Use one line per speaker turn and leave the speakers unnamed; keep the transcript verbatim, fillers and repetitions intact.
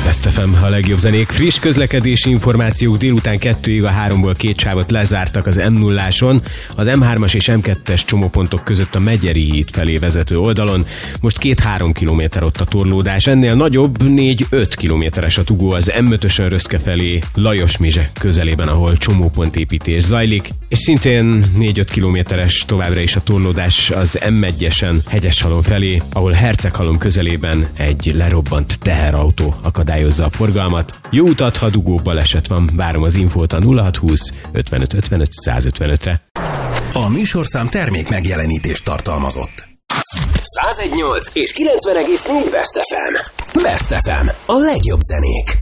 Best ef em, a legjobb zenék. Friss közlekedési információk: délután kettőig a háromból két sávot lezártak az em nulláson, az em hármas és em kettes csomópontok között a Megyeri híd felé vezető oldalon. Most két-három kilométer ott a torlódás. Ennél nagyobb, négy-öt kilométeres a dugó az em ötösön Röszke felé, Lajos-Mizse közelében, ahol csomópontépítés zajlik, és szintén négy-öt kilométeres továbbra is a torlódás az em egyesen Hegyeshalom felé, ahol Herceghalom közelében egy lerobbant teherautó akadályozza a forgalmat. Jó utat, ha dugó baleset van. Várom az infót a nulla hat húsz ötvenöt ötvenöt száz ötvenötre.
A műsorszám termék megjelenítést tartalmazott.
száz egy egész nyolc és kilencven egész négy Best ef em. Best ef em. A legjobb zenék.